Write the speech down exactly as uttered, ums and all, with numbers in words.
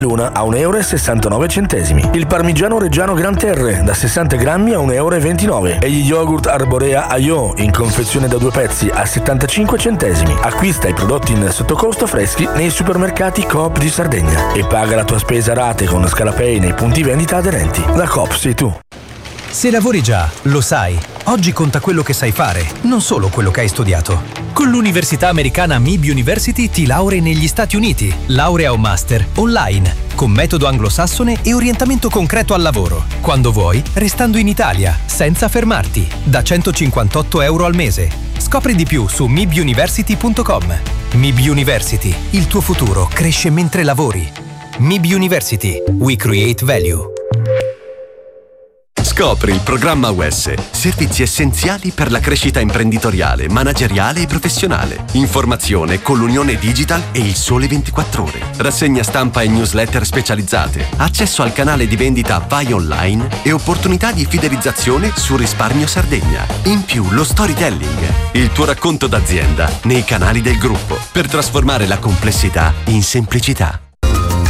Luna a un euro e sessantanove centesimi. Il parmigiano reggiano Gran Terre da sessanta grammi a un euro e ventinove. E gli yogurt Arborea Aio in confezione da due pezzi a settantacinque centesimi. Acquista i prodotti in sottocosto freschi nei supermercati Coop di Sardegna e paga la tua spesa a rate con Scalapay nei punti vendita aderenti. La Coop sei tu. Se lavori già, lo sai. Oggi conta quello che sai fare, non solo quello che hai studiato. Con l'università americana M I B University ti laurei negli Stati Uniti, laurea o master, online, con metodo anglosassone e orientamento concreto al lavoro. Quando vuoi, restando in Italia, senza fermarti, da centocinquantotto euro al mese. Scopri di più su mibuniversity punto com. M I B University, il tuo futuro cresce mentre lavori. M I B University, we create value. Scopri il programma U E S, servizi essenziali per la crescita imprenditoriale, manageriale e professionale. Informazione con l'Unione Digital e il Sole ventiquattro Ore. Rassegna stampa e newsletter specializzate, accesso al canale di vendita Vai Online e opportunità di fidelizzazione su Risparmio Sardegna. In più lo storytelling, il tuo racconto d'azienda nei canali del gruppo, per trasformare la complessità in semplicità.